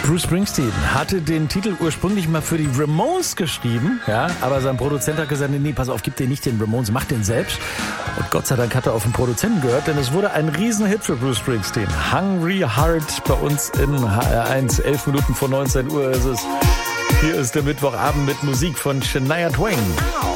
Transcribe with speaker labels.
Speaker 1: Bruce Springsteen hatte den Titel ursprünglich mal für die Ramones geschrieben, ja, aber sein Produzent hat gesagt, nee, pass auf, gib den nicht den Ramones, mach den selbst. Und Gott sei Dank hat er auf den Produzenten gehört, denn es wurde ein Riesenhit für Bruce Springsteen. Hungry Heart bei uns in HR1, 11 Minuten vor 19 Uhr ist es. Hier ist der Mittwochabend mit Musik von Shania Twain.